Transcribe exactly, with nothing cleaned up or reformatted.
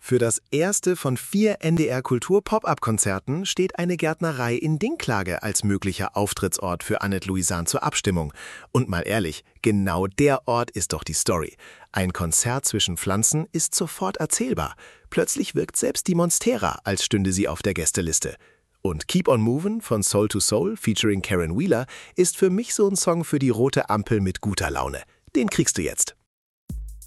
Für das erste von vier N D R-Kultur-Pop-Up-Konzerten steht eine Gärtnerei in Dinklage als möglicher Auftrittsort für Annette Louisan zur Abstimmung. Und mal ehrlich, genau der Ort ist doch die Story. Ein Konzert zwischen Pflanzen ist sofort erzählbar. Plötzlich wirkt selbst die Monstera, als stünde sie auf der Gästeliste. Und Keep on Movin' von Soul to Soul featuring Karen Wheeler ist für mich so ein Song für die rote Ampel mit guter Laune. Den kriegst du jetzt.